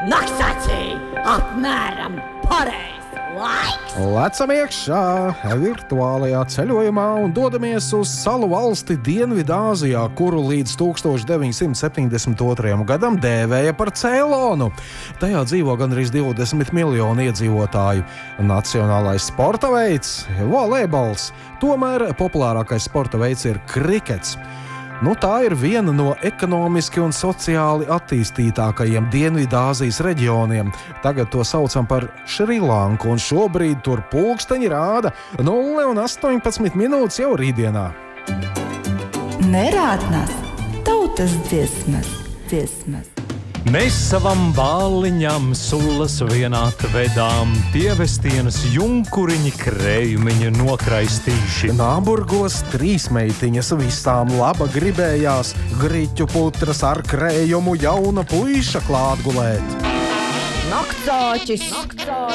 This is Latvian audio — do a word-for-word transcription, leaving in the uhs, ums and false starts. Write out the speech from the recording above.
Naksacī apmēram pareizi laiks. Lecam iekšā virtuālajā ceļojumā un dodamies uz salu valsti Dienvidāzijā, kuru līdz tūkstoš deviņsimt septiņdesmit otrajam gadam dēvēja par Ceylonu. Tajā dzīvo gandrīz divdesmit miljoni iedzīvotāju. Nacionālais sporta veids – volejbols. Tomēr populārākais sporta veids ir krikets. Nu, tā ir viena no ekonomiski un sociāli attīstītākajiem Dienvidāzijas reģioniem. Tagad to saucam par Šrilanku, un šobrīd tur pulksteņi rāda nulle un astoņpadsmit minūtes jau rītdienā. Nerātnās tautas dziesmas, dziesmas. Mēs savam bāliņam sulas vienāk vedām, pievestienas junkuriņi krējumiņu nokraistīši. Nāburgos trīs meitiņas visām laba gribējās, griķu putras ar krējumu jauna puiša klāt gulēt. Naktsāķis.